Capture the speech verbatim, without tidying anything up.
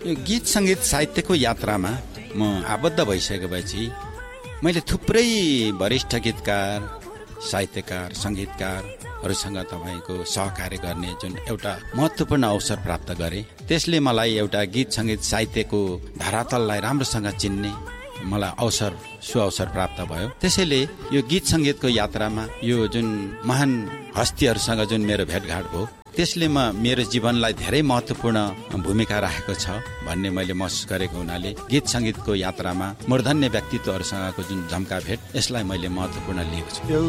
यो गीत सङ्गीत साहित्यको यात्रामा म आबद्ध भइसकेपछि मैले थुप्रै वरिष्ठ गीतकार, साहित्यकार, सङ्गीतकारहरूसँग तपाईँको सहकार्य गर्ने जुन एउटा महत्त्वपूर्ण अवसर प्राप्त गरेँ। त्यसले मलाई एउटा गीत सङ्गीत साहित्यको धरातललाई राम्रोसँग चिन्ने मलाई अवसर सुअवसर प्राप्त भयो। त्यसैले यो गीत सङ्गीतको यात्रामा यो जुन महान हस्तीहरूसँग जुन मेरो भेटघाट भयो, त्यसले म मेरो जीवनलाई धेरै महत्त्वपूर्ण भूमिका राखेको छ भन्ने मैले महसुस गरेको हुनाले गीत सङ्गीतको यात्रामा मूर्धन्य व्यक्तित्वहरूसँगको जुन जम्का भेट, यसलाई मैले महत्त्वपूर्ण लिएको छु।